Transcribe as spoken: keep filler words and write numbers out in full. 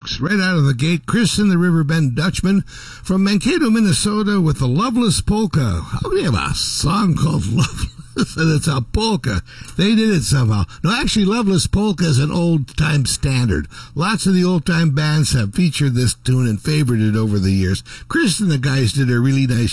folks. Right out of the gate, Chris and the Riverbend Dutchman from Mankato, Minnesota with the Loveless Polka. How do you have a song called Loveless? And it's a polka. They did it somehow. No, actually, Loveless Polka is an old-time standard. Lots of the old-time bands have featured this tune and favored it over the years. Chris and the guys did a really nice